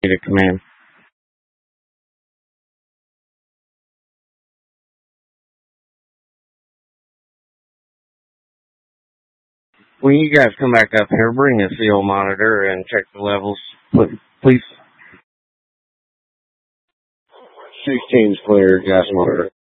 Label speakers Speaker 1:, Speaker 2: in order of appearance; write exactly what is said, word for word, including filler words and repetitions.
Speaker 1: to command. When you guys come back up here, bring a seal monitor and check the levels, please. sixteen's clear, gas monitor.